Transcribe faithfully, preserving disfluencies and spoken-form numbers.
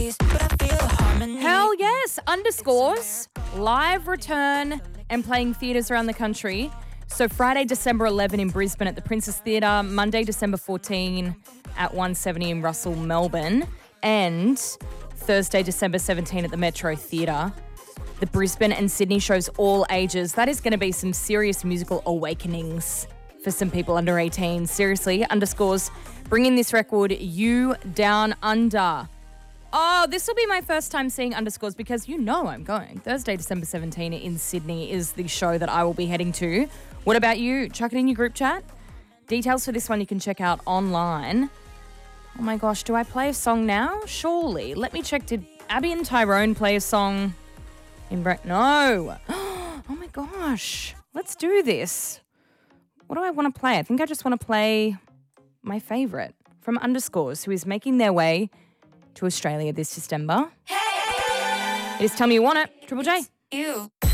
Hell yes, Underscores, live return and playing theatres around the country. So Friday, December eleventh in Brisbane at the Princess Theatre, Monday, December fourteenth at one seventy in Russell, Melbourne, and Thursday, December seventeenth at the Metro Theatre. The Brisbane and Sydney shows all ages. That is going to be some serious musical awakenings for some people under eighteen. Seriously, Underscores bringing this record, You Down Under. Oh, this will be my first time seeing Underscores because you know I'm going. Thursday, December seventeenth in Sydney is the show that I will be heading to. What about you? Chuck it in your group chat. Details for this one you can check out online. Oh my gosh, do I play a song now? Surely. Let me check. Did Abby and Tyrone play a song in Bre- No. Oh my gosh. Let's do this. What do I want to play? I think I just want to play my favourite from Underscores, who is making their way to Australia this December. Hey, it is Tell Me You Want It, Triple J. You.